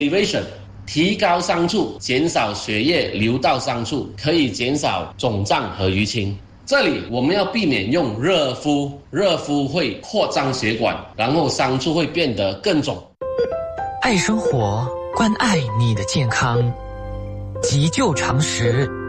elevation， 提高伤处，减少血液流到伤处，可以减少肿胀和淤青。这里我们要避免用热敷，热敷会扩张血管，然后伤处会变得更肿。 爱生活，关爱你的健康，急救常识。